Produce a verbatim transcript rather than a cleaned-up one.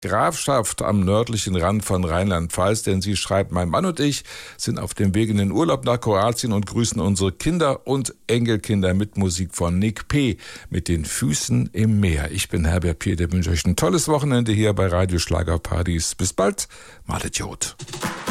Grafschaft am nördlichen Rand von Rheinland-Pfalz, denn sie schreibt, mein Mann und ich sind auf dem Weg in den Urlaub nach Kroatien und grüßen unsere Kinder und Enkelkinder mit Musik von Nick P. mit den Füßen im Meer. Ich bin Herbert Peter, wünsche euch ein tolles Wochenende hier bei Radio Schlagerpartys. Bis bald, malet Jod.